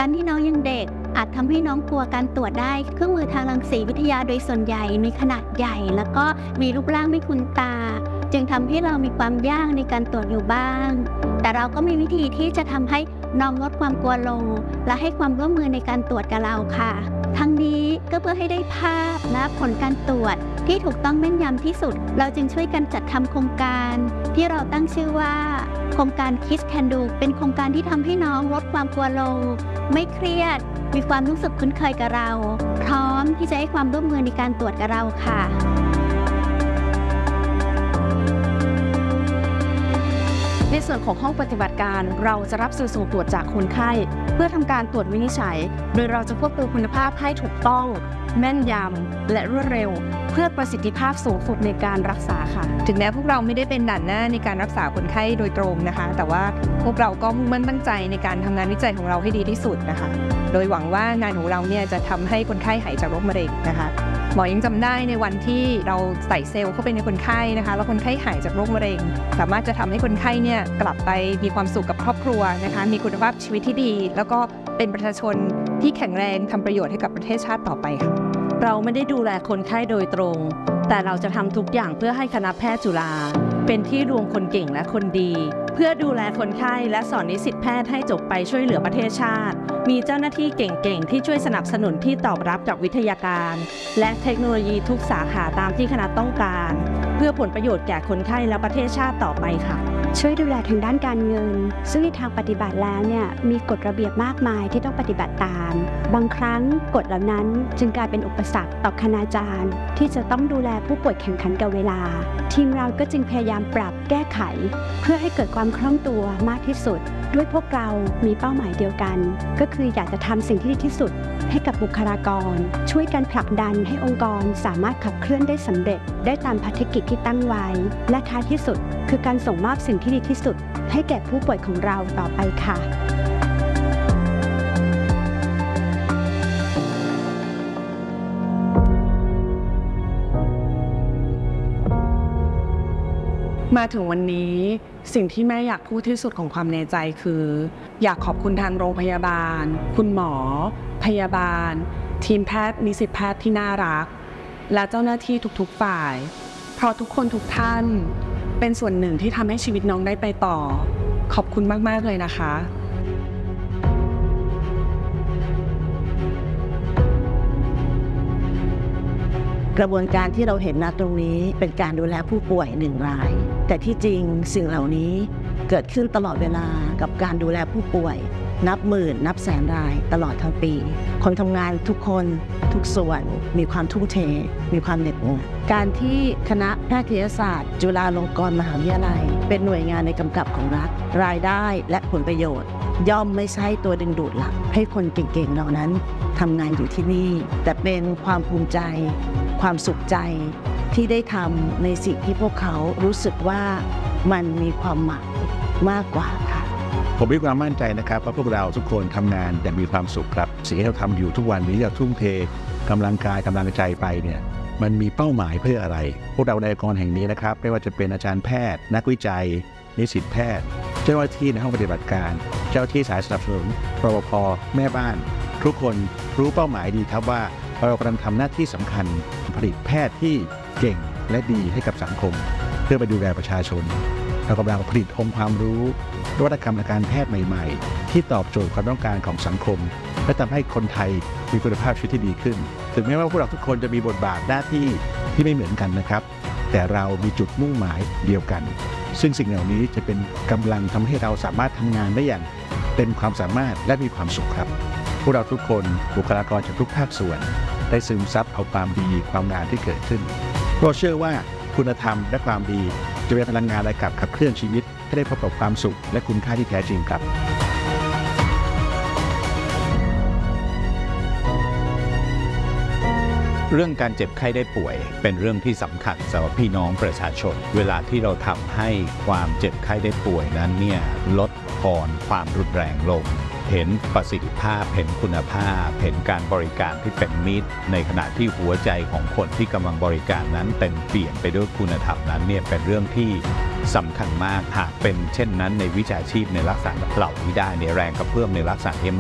การที่น้องยังเด็กอาจทำให้น้องกลัวการตรวจได้เครื่องมือทางรังสีวิทยาโดยส่วนใหญ่มีขนาดใหญ่แล้วก็มีรูปร่างไม่คุ้นตาจึงทำให้เรามีความยากในการตรวจอยู่บ้างแต่เราก็มีวิธีที่จะทำให้น้องลดความกลัวลงและให้ความร่วมมือในการตรวจกับเราค่ะทั้งนี้ก็เพื่อให้ได้ภาพและผลการตรวจที่ถูกต้องแม่นยำที่สุดเราจึงช่วยกันจัดทำโครงการที่เราตั้งชื่อว่าโครงการ Kids Can Do เป็นโครงการที่ทำให้น้องลดความกลัวลงไม่เครียดมีความรู้สึกคุ้นเคยกับเราพร้อมที่จะให้ความร่วมมือในการตรวจกับเราค่ะในส่วนของห้องปฏิบัติการเราจะรับสื่อส่งตรวจจากคนไข้เพื่อทำการตรวจวินิจฉัยโดยเราจะควบคุมคุณภาพให้ถูกต้องแม่นยำและรวดเร็วเพื่อประสิทธิภาพสูงสุดในการรักษาค่ะถึงแม้พวกเราไม่ได้เป็นด่านหน้าในการรักษาคนไข้โดยตรงนะคะแต่ว่าพวกเราก็มุ่งมั่นตั้งใจในการทำงานวิจัยของเราให้ดีที่สุดนะคะโดยหวังว่างานของเราเนี่ยจะทำให้คนไข้หายจากโรคมะเร็งนะคะหมอยังจำได้ในวันที่เราใส่เซลล์เข้าไปในคนไข้นะคะแล้วคนไข้หายจากโรคมะเร็งสามารถจะทำให้คนไข้เนี่ยกลับไปมีความสุขกับครอบครัวนะคะมีคุณภาพชีวิตที่ดีแล้วก็เป็นประชาชนที่แข็งแรงทำประโยชน์ให้กับประเทศชาติต่อไปค่ะเราไม่ได้ดูแลคนไข้โดยตรงแต่เราจะทำทุกอย่างเพื่อให้คณะแพทย์จุฬาเป็นที่รวมคนเก่งและคนดีเพื่อดูแลคนไข้และสอนนิสิตแพทย์ให้จบไปช่วยเหลือประเทศชาติมีเจ้าหน้าที่เก่งๆที่ช่วยสนับสนุนที่ตอบรับจากวิทยาการและเทคโนโลยีทุกสาขาตามที่คณะต้องการเพื่อผลประโยชน์แก่คนไข้และประเทศชาติต่อไปค่ะช่วยดูแลทางด้านการเงินซึ่งในทางปฏิบัติแล้วเนี่ยมีกฎระเบียบมากมายที่ต้องปฏิบัติตามบางครั้งกฎเหล่านั้นจึงกลายเป็นอุปสรรคต่อคณาจารย์ที่จะต้องดูแลผู้ป่วยแข่งขันกับเวลาทีมเราก็จึงพยายามปรับแก้ไขเพื่อให้เกิดความคล่องตัวมากที่สุดด้วยพวกเรามีเป้าหมายเดียวกันก็คืออยากจะทำสิ่งที่ดีที่สุดให้กับบุคลากรช่วยกันผลักดันให้องค์กรสามารถขับเคลื่อนได้สำเร็จได้ตามภารกิจที่ตั้งไว้และท้ายที่สุดคือการส่งมอบสิ่งที่ดีที่สุดให้แก่ผู้ป่วยของเราต่อไปค่ะมาถึงวันนี้สิ่งที่แม่อยากพูดที่สุดของความในใจคืออยากขอบคุณทางโรงพยาบาลคุณหมอพยาบาลทีมแพทย์นิสิตแพทย์ที่น่ารักและเจ้าหน้าที่ทุกๆฝ่ายเพราะทุกคนทุกท่านเป็นส่วนหนึ่งที่ทำให้ชีวิตน้องได้ไปต่อขอบคุณมากๆเลยนะคะกระบวนการที่เราเห็นณตรงนี้เป็นการดูแลผู้ป่วย1 รายแต่ที่จริงสิ่งเหล่านี้เกิดขึ้นตลอดเวลากับการดูแลผู้ป่วยนับหมื่นนับแสนรายตลอดทั้งปีคนทำงานทุกคนทุกส่วนมีความทุ่มเทมีความเหน็ดเหนื่อยการที่คณะแพทยศาสตร์จุฬาลงกรณ์มหาวิทยาลัยเป็นหน่วยงานในกำกับของรัฐรายได้และผลประโยชน์ย่อมไม่ใช่ตัวดึงดูดหลักให้คนเก่งๆเหล่านั้นทำงานอยู่ที่นี่แต่เป็นความภูมิใจความสุขใจที่ได้ทำในสิ่งที่พวกเขารู้สึกว่ามันมีความหมายมากกว่าค่ะผมมีความมั่นใจนะครับว่าพวกเราทุกคนทำงานอย่างมีความสุขครับสิ่งที่เราทำอยู่ทุกวันนี้เราทุ่มเทกำลังกายกำลังใจไปเนี่ยมันมีเป้าหมายเพื่ออะไรพวกเราในองค์กรแห่งนี้นะครับไม่ว่าจะเป็นอาจารย์แพทย์นักวิจัยนิสิตแพทย์เจ้าหน้าที่ในห้องปฏิบัติการเจ้าที่สายสนับสนุนรปภแม่บ้านทุกคนรู้เป้าหมายดีครับว่าเรากำลังทำหน้าที่สำคัญผลิตแพทย์ที่เก่งและดีให้กับสังคมเพื่อไปดูแลประชาชนเรากำลังผลิตองค์ความรู้นวัตกรรมทางการแพทย์ใหม่ๆที่ตอบโจทย์ความต้องการของสังคมและทำให้คนไทยมีคุณภาพชีวิตที่ดีขึ้นถึงแม้ว่าพวกเราทุกคนจะมีบทบาทหน้าที่ที่ไม่เหมือนกันนะครับแต่เรามีจุดมุ่งหมายเดียวกันซึ่งสิ่งเหล่านี้จะเป็นกำลังทำให้เราสามารถทำงานได้อย่างเต็มความสามารถและมีความสุขครับพวกเราทุกคนบุคลากรจากทุกภาคส่วนได้ซึมซับเอาความดีความงามที่เกิดขึ้นเพราะเชื่อว่าคุณธรรมและความดีจะเป็นพลังงานในการขับเคลื่อนชีวิตให้ได้พบกับความสุขและคุณค่าที่แท้จริงครับเรื่องการเจ็บไข้ได้ป่วยเป็นเรื่องที่สำคัญสำหรับพี่น้องประชาชนเวลาที่เราทำให้ความเจ็บไข้ได้ป่วยนั้นเนี่ยลดทอนความรุนแรงลงเห็นประสิทธิภาพเห็นคุณภาพเห็นการบริการที่เป็นมิตรในขณะที่หัวใจของคนที่กำลังบริการนั้นเต็มเปี่ยมไปด้วยคุณธรรมนั้นเนี่ยเป็นเรื่องที่สำคัญมากหากเป็นเช่นนั้นในวิชาชีพในลักษณะเหล่านี้ได้ในแรงกระเพื่อมในลักษณะที่